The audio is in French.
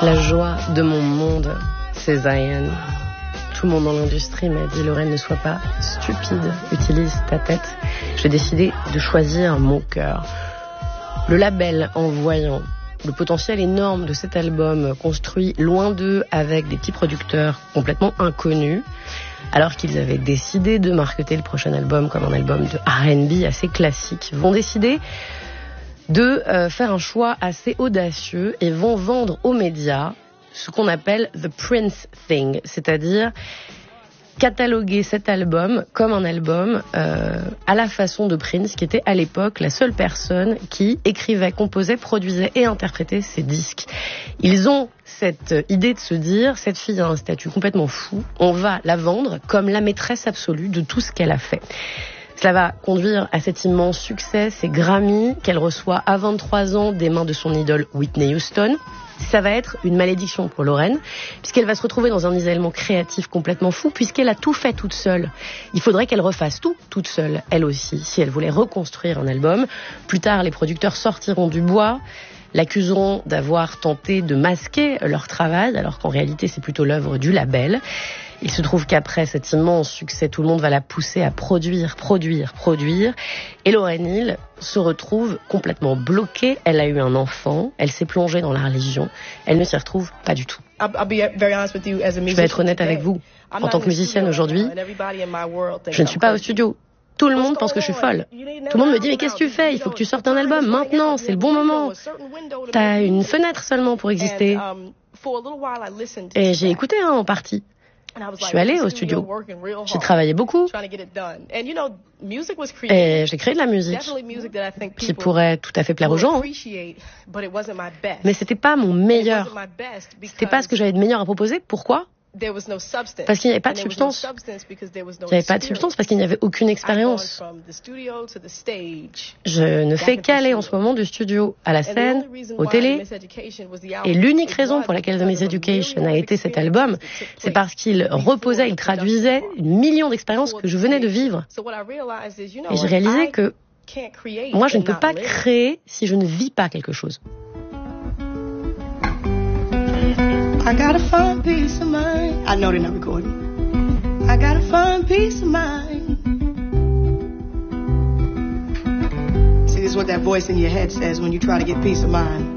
La joie de mon monde, c'est Zion. Tout le monde dans l'industrie m'a dit, Lorraine, ne sois pas stupide, utilise ta tête. J'ai décidé de choisir mon cœur. Le label, en voyant le potentiel énorme de cet album, construit loin d'eux avec des petits producteurs complètement inconnus, alors qu'ils avaient décidé de marketer le prochain album comme un album de R&B assez classique, vont décider de faire un choix assez audacieux et vont vendre aux médias ce qu'on appelle The Prince Thing, c'est-à-dire cataloguer cet album comme un album à la façon de Prince, qui était à l'époque la seule personne qui écrivait, composait, produisait et interprétait ses disques. Ils ont cette idée de se dire, cette fille a un statut complètement fou, on va la vendre comme la maîtresse absolue de tout ce qu'elle a fait. Cela va conduire à cet immense succès, ces Grammy qu'elle reçoit à 23 ans des mains de son idole Whitney Houston. Ça va être une malédiction pour Lorraine, puisqu'elle va se retrouver dans un isolement créatif complètement fou, puisqu'elle a tout fait toute seule. Il faudrait qu'elle refasse tout toute seule, elle aussi, si elle voulait reconstruire un album. Plus tard, les producteurs sortiront du bois, l'accuseront d'avoir tenté de masquer leur travail, alors qu'en réalité, c'est plutôt l'œuvre du label. Il se trouve qu'après cet immense succès, tout le monde va la pousser à produire. Et Lauryn Hill se retrouve complètement bloquée. Elle a eu un enfant, elle s'est plongée dans la religion. Elle ne s'y retrouve pas du tout. Je vais être honnête avec vous. En tant que musicienne aujourd'hui, je ne suis pas au studio. Tout le monde pense que je suis folle. Tout le monde me dit, mais qu'est-ce que tu fais? Il faut que tu sortes un album maintenant, c'est le bon moment. T'as une fenêtre seulement pour exister. Et j'ai écouté en partie. Je suis allée au studio. J'ai travaillé beaucoup. Et j'ai créé de la musique qui pourrait tout à fait plaire aux gens. Mais c'était pas mon meilleur. C'était pas ce que j'avais de meilleur à proposer. Pourquoi? Parce qu'il n'y avait pas de substance. Il n'y avait pas de substance parce qu'il n'y avait aucune expérience. Je ne fais qu'aller en ce moment du studio à la scène, aux télé. Et l'unique raison pour laquelle The Miseducation a été cet album, c'est parce qu'il reposait, il traduisait 1 million d'expériences que je venais de vivre. Et j'ai réalisé que moi, je ne peux pas créer si je ne vis pas quelque chose. I gotta find peace of mind. I know they're not recording. I gotta find peace of mind. See, this is what that voice in your head says when you try to get peace of mind.